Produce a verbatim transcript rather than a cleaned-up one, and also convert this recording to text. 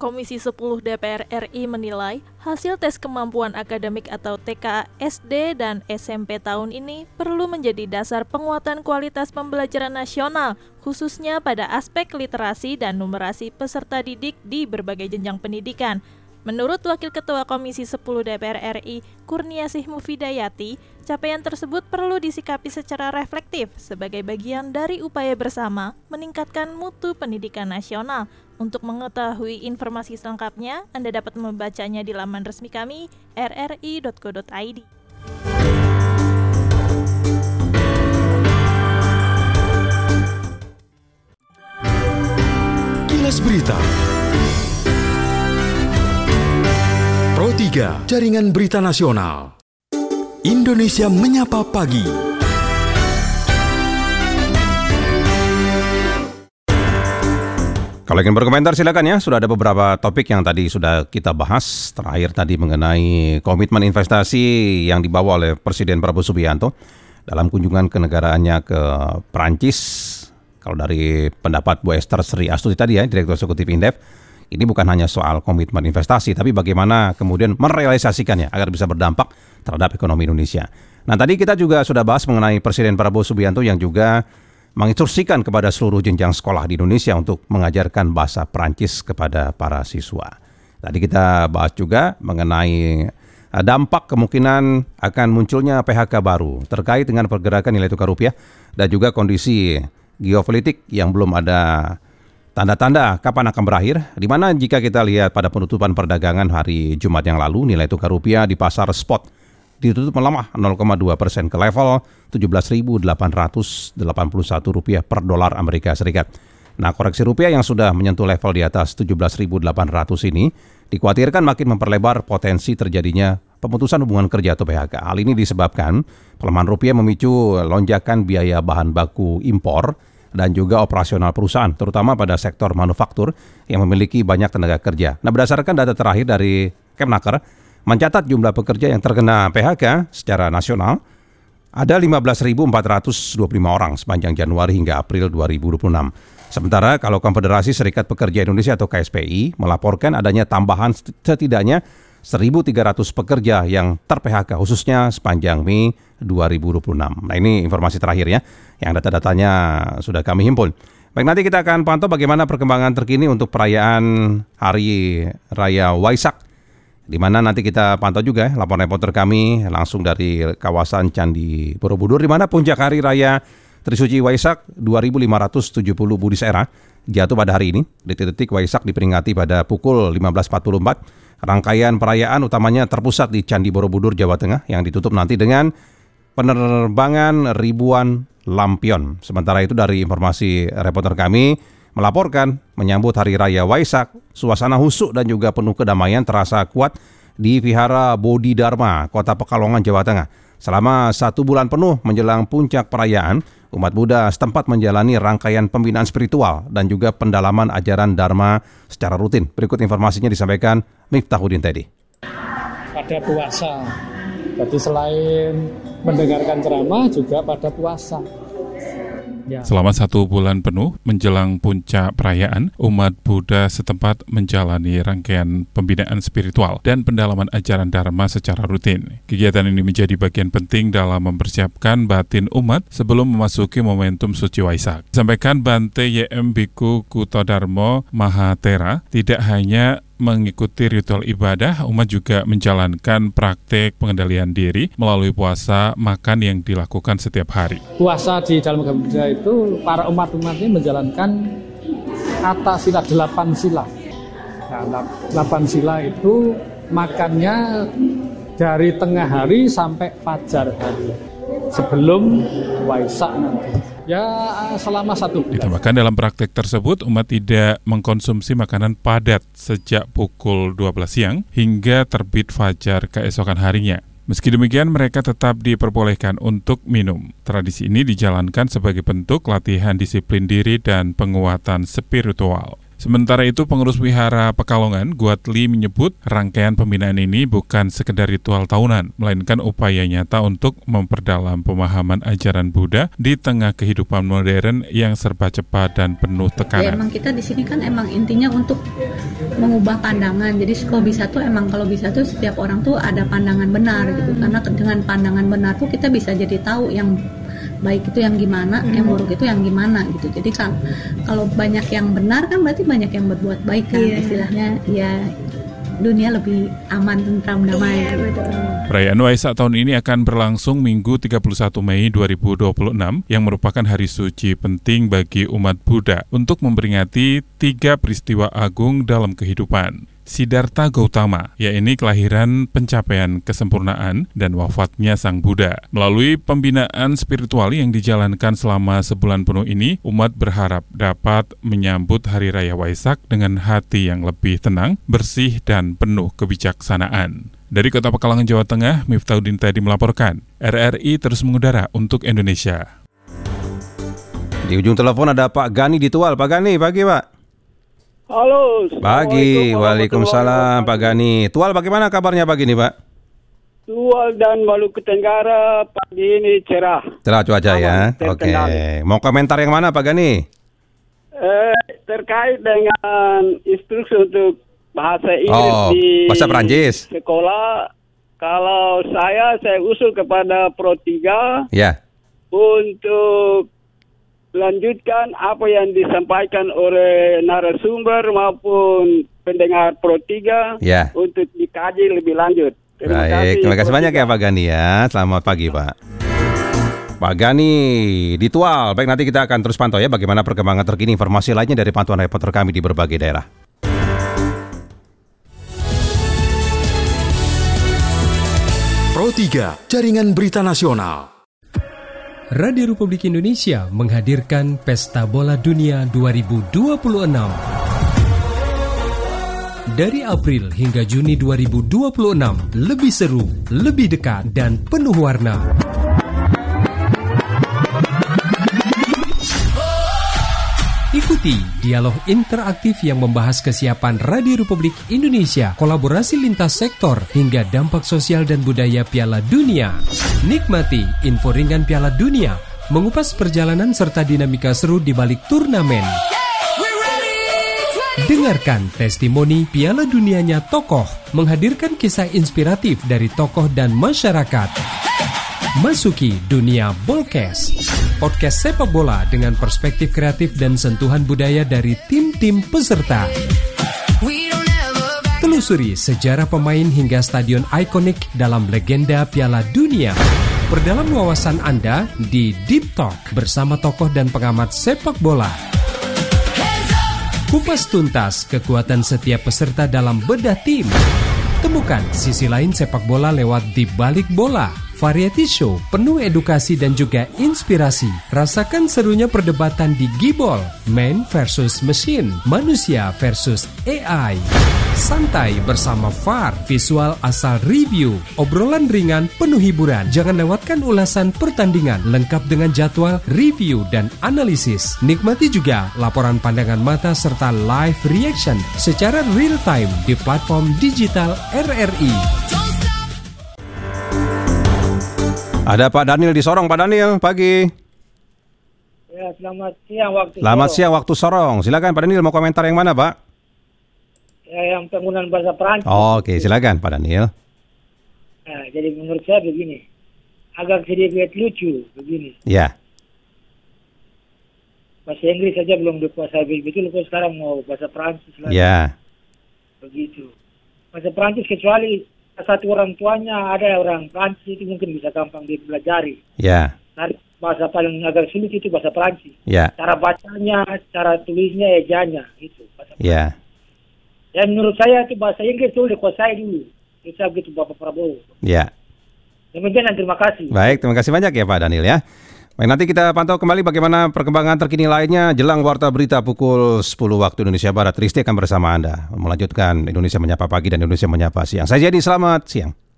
Komisi sepuluh D P R R I menilai hasil tes kemampuan akademik atau T K S D dan S M P tahun ini perlu menjadi dasar penguatan kualitas pembelajaran nasional, khususnya pada aspek literasi dan numerasi peserta didik di berbagai jenjang pendidikan. Menurut Wakil Ketua Komisi sepuluh D P R R I, Kurniasih Mufidayati, capaian tersebut perlu disikapi secara reflektif sebagai bagian dari upaya bersama meningkatkan mutu pendidikan nasional. Untuk mengetahui informasi selengkapnya, Anda dapat membacanya di laman resmi kami r r i dot co dot i d. Kilas Berita Pro tiga, Jaringan Berita Nasional. Indonesia Menyapa Pagi. Kalau ingin berkomentar silakan ya, sudah ada beberapa topik yang tadi sudah kita bahas. Terakhir tadi mengenai komitmen investasi yang dibawa oleh Presiden Prabowo Subianto dalam kunjungan kenegaraannya ke Perancis. Kalau dari pendapat Bu Esther Sri Astuti tadi ya, Direktur Eksekutif Indef, ini bukan hanya soal komitmen investasi, tapi bagaimana kemudian merealisasikannya agar bisa berdampak terhadap ekonomi Indonesia. Nah tadi kita juga sudah bahas mengenai Presiden Prabowo Subianto yang juga menginstruksikan kepada seluruh jenjang sekolah di Indonesia untuk mengajarkan bahasa Perancis kepada para siswa. Tadi kita bahas juga mengenai dampak kemungkinan akan munculnya P H K baru terkait dengan pergerakan nilai tukar rupiah dan juga kondisi geopolitik yang belum ada tanda-tanda kapan akan berakhir, di mana jika kita lihat pada penutupan perdagangan hari Jumat yang lalu, nilai tukar rupiah di pasar spot ditutup melemah nol koma dua persen ke level tujuh belas ribu delapan ratus delapan puluh satu rupiah per dolar Amerika Serikat. Nah, koreksi rupiah yang sudah menyentuh level di atas tujuh belas ribu delapan ratus ini dikhawatirkan makin memperlebar potensi terjadinya pemutusan hubungan kerja atau P H K. Hal ini disebabkan pelemahan rupiah memicu lonjakan biaya bahan baku impor dan juga operasional perusahaan, terutama pada sektor manufaktur yang memiliki banyak tenaga kerja. Nah, berdasarkan data terakhir dari Kemnaker, mencatat jumlah pekerja yang terkena P H K secara nasional ada lima belas ribu empat ratus dua puluh lima orang sepanjang Januari hingga April dua ribu dua puluh enam. Sementara kalau Konfederasi Serikat Pekerja Indonesia atau K S P I melaporkan adanya tambahan setidaknya seribu tiga ratus pekerja yang ter-P H K khususnya sepanjang Mei dua ribu dua puluh enam. Nah ini informasi terakhir ya, yang data-datanya sudah kami himpun. Baik, nanti kita akan pantau bagaimana perkembangan terkini untuk perayaan Hari Raya Waisak, di mana nanti kita pantau juga ya, laporan reporter kami langsung dari kawasan Candi Borobudur, di mana puncak Hari Raya Trisuci Waisak dua ribu lima ratus tujuh puluh Budi Sera jatuh pada hari ini. Detik-detik Waisak diperingati pada pukul lima belas empat puluh empat. Rangkaian perayaan utamanya terpusat di Candi Borobudur, Jawa Tengah, yang ditutup nanti dengan penerbangan ribuan lampion. Sementara itu dari informasi reporter kami melaporkan menyambut Hari Raya Waisak, suasana husuk dan juga penuh kedamaian terasa kuat di Vihara Bodhi Dharma, Kota Pekalongan, Jawa Tengah. Selama satu bulan penuh menjelang puncak perayaan, umat Buddha setempat menjalani rangkaian pembinaan spiritual dan juga pendalaman ajaran Dharma secara rutin. Berikut informasinya disampaikan Miftahudin Teddy. Pada puasa, jadi selain mendengarkan ceramah juga pada puasa. Ya. Selama satu bulan penuh menjelang puncak perayaan, umat Buddha setempat menjalani rangkaian pembinaan spiritual dan pendalaman ajaran Dharma secara rutin. Kegiatan ini menjadi bagian penting dalam mempersiapkan batin umat sebelum memasuki momentum suci Waisak. Sampaikan Bante Y M Bhikkhu Kutodarmo Mahatera, tidak hanya mengikuti ritual ibadah, umat juga menjalankan praktek pengendalian diri melalui puasa makan yang dilakukan setiap hari. Puasa di dalam agama Buddha itu para umat-umat ini menjalankan kata sila, delapan sila. Nah, delapan sila itu makannya dari tengah hari sampai fajar hari sebelum Waisak nanti. Ya selama satu bulan. Ditambahkan dalam praktek tersebut, umat tidak mengkonsumsi makanan padat sejak pukul dua belas siang hingga terbit fajar keesokan harinya. Meski demikian, mereka tetap diperbolehkan untuk minum. Tradisi ini dijalankan sebagai bentuk latihan disiplin diri dan penguatan spiritual. Sementara itu, pengurus Wihara Pekalongan, Guatli, menyebut rangkaian pembinaan ini bukan sekedar ritual tahunan, melainkan upaya nyata untuk memperdalam pemahaman ajaran Buddha di tengah kehidupan modern yang serba cepat dan penuh tekanan. Ya, emang kita di sini kan emang intinya untuk mengubah pandangan. Jadi kalau bisa tuh emang kalau bisa tuh setiap orang tuh ada pandangan benar gitu. Karena dengan pandangan benar tuh kita bisa jadi tahu yang baik itu yang gimana, hmm. yang buruk itu yang gimana gitu. Jadi kan kalau banyak yang benar kan berarti banyak yang berbuat baik kan, yeah. Istilahnya ya dunia lebih aman, tentram, damai. Yeah, betul. Perayaan Waisak tahun ini akan berlangsung Minggu tiga puluh satu Mei dua ribu dua puluh enam yang merupakan hari suci penting bagi umat Buddha untuk memperingati tiga peristiwa agung dalam kehidupan. Siddhartha Gautama, yaitu kelahiran, pencapaian kesempurnaan, dan wafatnya Sang Buddha. Melalui pembinaan spiritual yang dijalankan selama sebulan penuh ini, umat berharap dapat menyambut Hari Raya Waisak dengan hati yang lebih tenang, bersih, dan penuh kebijaksanaan. Dari Kota Pekalongan, Jawa Tengah, Miftahudin Tadi melaporkan, R R I terus mengudara untuk Indonesia. Di ujung telepon ada Pak Gani di Tual. Pak Gani, pagi Pak. Halo. Pagi, waalaikumsalam Pak Gani. Tual bagaimana kabarnya pagi ini Pak? Tual dan Maluku Tenggara pagi ini cerah. Cerah cuaca ya. Oke. Okay. Mau komentar yang mana Pak Gani? Eh, terkait dengan instruksi untuk bahasa Inggris oh, di bahasa Perancis sekolah. Kalau saya, saya usul kepada Pro tiga ya. Untuk lanjutkan apa yang disampaikan oleh narasumber maupun pendengar Pro tiga ya. Untuk dikaji lebih lanjut. Terima Baik, kasih, terima kasih banyak ya Pak Gani ya. Selamat pagi Pak. Pak Gani di Tual. Baik, nanti kita akan terus pantau ya bagaimana perkembangan terkini informasi lainnya dari pantauan reporter kami di berbagai daerah. Pro tiga, Jaringan Berita Nasional. Radio Republik Indonesia menghadirkan Pesta Bola Dunia dua ribu dua puluh enam. Dari April hingga Juni dua ribu dua puluh enam, lebih seru, lebih dekat, dan penuh warna. Ikuti dialog interaktif yang membahas kesiapan Radio Republik Indonesia, kolaborasi lintas sektor, hingga dampak sosial dan budaya Piala Dunia. Nikmati info ringan Piala Dunia, mengupas perjalanan serta dinamika seru di balik turnamen. Dengarkan testimoni Piala Dunianya tokoh, menghadirkan kisah inspiratif dari tokoh dan masyarakat. Masuki dunia Bolkes, podcast sepak bola dengan perspektif kreatif dan sentuhan budaya dari tim-tim peserta. Telusuri sejarah pemain hingga stadion ikonik dalam legenda Piala Dunia. Perdalam wawasan Anda di Deep Talk bersama tokoh dan pengamat sepak bola. Kupas tuntas kekuatan setiap peserta dalam bedah tim. Temukan sisi lain sepak bola lewat Di Balik Bola. Variety show penuh edukasi dan juga inspirasi. Rasakan serunya perdebatan di Gibol, Man versus Machine, manusia versus A I. Santai bersama F A R, visual asal review, obrolan ringan penuh hiburan. Jangan lewatkan ulasan pertandingan lengkap dengan jadwal, review, dan analisis. Nikmati juga laporan pandangan mata serta live reaction secara real time di platform digital R R I. Ada Pak Daniel di Sorong. Pak Daniel, pagi. Ya, selamat siang waktu Selamat Sorong. siang waktu Sorong. Silakan Pak Daniel, mau komentar yang mana Pak? Ya, yang penggunaan bahasa Perancis. Oh, Oke, okay. Silakan Pak Daniel. Nah, jadi menurut saya begini, agak sedikit lucu begini. Ya. Bahasa Inggris saja belum dikuasai betul, kok sekarang mau bahasa Perancis lagi. Ya. Begitu. Bahasa Perancis kecuali satu orang tuanya ada orang Prancis itu mungkin bisa gampang dipelajari. Ya. Nah, bahasa paling agak sulit itu bahasa Prancis. Ya. Cara bacanya, cara tulisnya, ejanya itu. Ya. Dan menurut saya itu bahasa Inggris itu dikuasai dulu. Itu begitu Bapak Prabowo. Ya. Demikian, terima kasih. Baik, terima kasih banyak ya Pak Daniel ya. Baik, nanti kita pantau kembali bagaimana perkembangan terkini lainnya jelang Warta Berita pukul sepuluh waktu Indonesia Barat. Risti akan bersama Anda melanjutkan Indonesia Menyapa Pagi dan Indonesia Menyapa Siang. Saya Jadi, selamat siang.